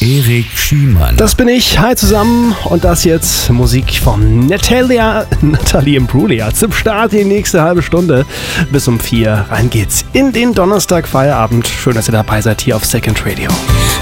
Erik Schiemann. Das bin ich. Hi zusammen. Und das jetzt Musik von Natalie Imbruglia. Zum Start die nächste halbe Stunde. Bis um 4. Rein geht's in den Donnerstag Feierabend. Schön, dass ihr dabei seid hier auf Second Radio.